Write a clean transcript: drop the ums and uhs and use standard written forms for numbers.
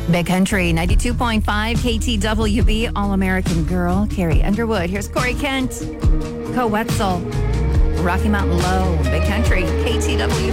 Big Country, 92.5 KTWB, All-American Girl, Carrie Underwood. Here's Corey Kent, Co Wetzel, Rocky Mountain Low, Big Country, KTWB.